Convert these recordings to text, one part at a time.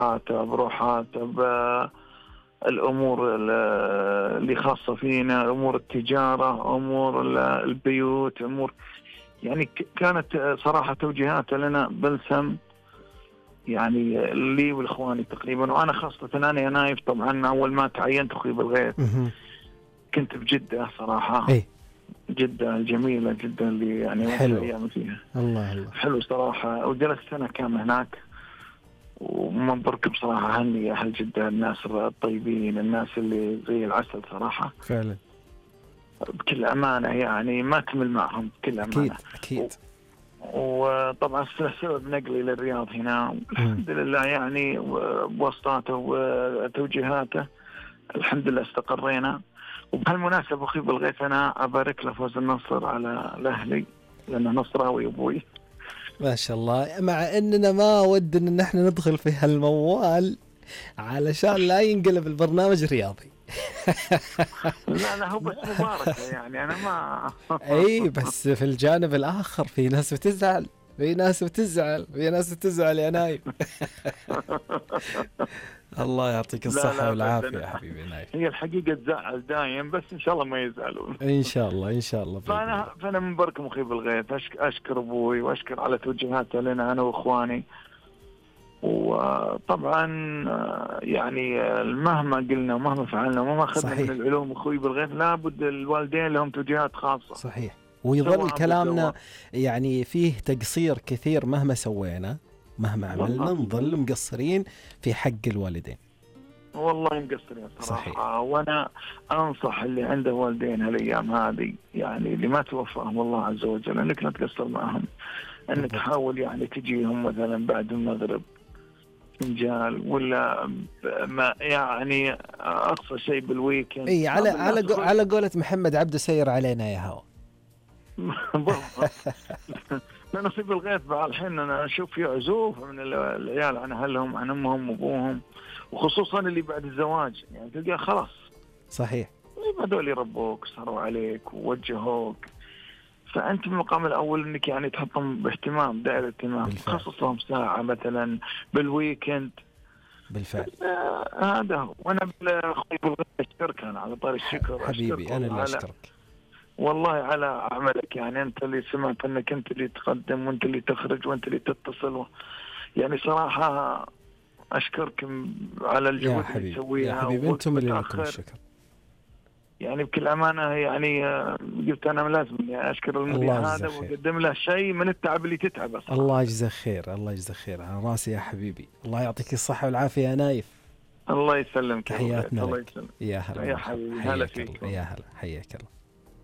بروحاته، بالأمور اللي خاصة فينا، أمور التجارة، أمور البيوت، أمور يعني كانت صراحة توجيهاته لنا بلسم، يعني لي والإخواني تقريبا. وأنا خاصة أنا يا نايف طبعا أول ما تعينت أخوي بالغيث كنت بجدة صراحة. إيه جدة جميلة جدا اللي يعني حلو. أيام فيها الله حلو صراحة. وجلست سنة كاملة هناك، ومنبركم صراحة هني أهل جدة، الناس الطيبين، الناس اللي زي العسل صراحة فعلا. بكل أمانة، يعني ما تمل معهم بكل أمانة. أكيد. وطبعا سبب نقلي للرياض هنا الحمد لله، يعني بواسطاته وتوجيهاته الحمد لله استقرينا. وبهالمناسبة أخي بالغيث أنا أبارك له فوز النصر على الأهلي، لأنه نصراوي أبوي ما شاء الله. مع أننا ما ودنا أن احنا ندخل في هالموال علشان لا ينقلب البرنامج رياضي. لا هو بس مباركة يعني أنا ما أي بس في الجانب الآخر في ناس بتزعل، في ناس بتزعل يا نايف. الله يعطيك الصحة والعافية يا حبيبي نايف. هي الحقيقة تزعل دايم، بس إن شاء الله ما يزعلون. إن شاء الله فأنا من بركم أخي بالغيث أشكر أبوي وأشكر على توجيهاته لنا أنا وإخواني. وطبعا يعني مهما قلنا ومهما فعلنا ومهما أخذنا من العلوم أخوي بالغيث لابد الوالدين لهم توجيهات خاصة. صحيح. ويظل كلامنا يعني فيه تقصير كثير مهما سوينا مهما عملنا نظل مقصرين في حق الوالدين. والله مقصرين صراحة. وأنا أنصح اللي عنده والدين هالأيام هذه، يعني اللي ما توفاهم الله عز وجل، أنك لا تقصر معهم، أنك تحاول يعني تجيهم مثلا بعد المغرب فنجال، ولا ما يعني أقصى شيء بالويكند. إيه على قولة محمد عبد سير علينا يا هوا. لا نصيب الغيث بقى الحين أنا أشوف في عزوف من العيال عن أهلهم عن أمهم وأبوهم، وخصوصا اللي بعد الزواج يعني تلقى خلاص. صحيح. هذول يربوك صاروا عليك ووجهوك، فأنت من المقام الأول أنك يعني تحطهم باهتمام، دائرة اهتمام، خصص لهم ساعة مثلا بالويكند. بالفعل. هذا هو. وأنا بالأخوي بالغيث أشكرك أنا على طار الشكر. حبيبي أنا اللي أشكرك والله على عملك، يعني أنت اللي سمعت أنك أنت اللي تقدم وأنت اللي تخرج وأنت اللي تتصل يعني صراحة أشكرك على الجهود اللي تسويها يا حبيبي. أنتم اللي لكم الشكر يعني بكل أمانة. يعني قلت أنا لازم يعني أشكر المذيع هذا وأقدم له شيء من التعب اللي تتعب أصلا. الله يجزاه خير. الله يجزاه خير على راسي يا حبيبي. الله يعطيك الصحة والعافية يا نايف. الله يسلمك. تحياتنا الله لك. يسلمك. يا هلا يا حبيبي. هلا فيك. يا هلا. حياك الله.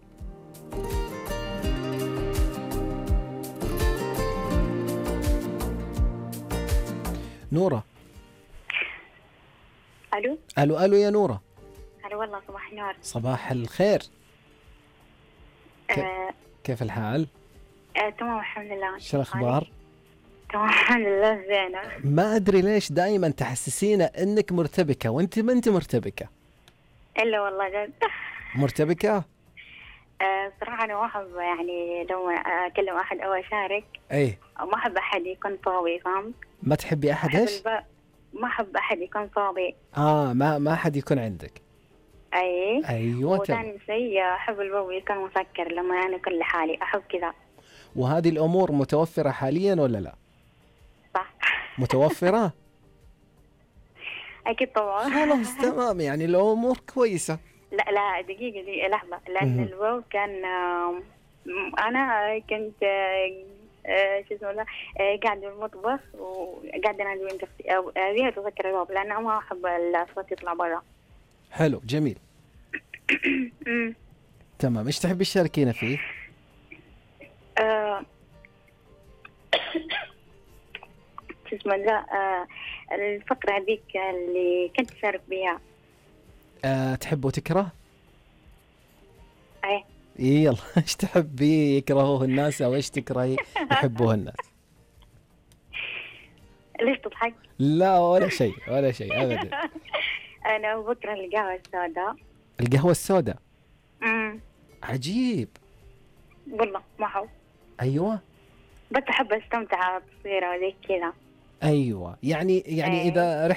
نورة. ألو يا نورة. هلا والله. صباح النور. صباح الخير. كيف الحال؟ تمام الحمد لله. شو الأخبار؟ تمام الحمد لله زينة. ما أدري ليش دائما تحسسينا إنك مرتبكة وأنت ما أنت مرتبكة. إلا والله جد. مرتبكة؟ صراحة أنا ما أحب يعني لو أكلم أحد أو أشارك. إيه. ما أحب أحد يكون صابي، فهمت؟ ما تحبي أحد إيش؟ ما أحب أحد يكون صابي. ما أحد يكون عندك. أيوة. وثاني شيء أحب الباب يكون مسكر لما أنا أكون لحالي، أحب كذا. وهذه الأمور متوفرة حاليا ولا لا؟ صح. متوفرة؟ أكيد طبعا. خلاص تمام، يعني الأمور كويسة. لا دقيقة دي لحظة، لأن الباب كان أنا كنت شو اسمه لا قاعد بالمطبخ وقاعد أنادي بنت أختي أو أبيها تسكر الباب، لأن ما أحب الصوت يطلع برا. حلو جميل. تمام. إيش تحبي تشاركينا فيه؟ شو اسمه لا الفقرة هذيك اللي كنت أشارك بها. تحب وتكره؟ إيه يلا. إيش تحبي يكرهوه الناس أو إيش تكرهي يحبوه الناس؟ ليش تضحك؟ لا ولا شيء أبدا. أنا بكره القهوة السوداء. القهوة السوداء؟ عجيب والله ما أحب. أيوة. بس أحب أستمتع بتصويرة وزي كذا. ايوه، يعني إيه. اذا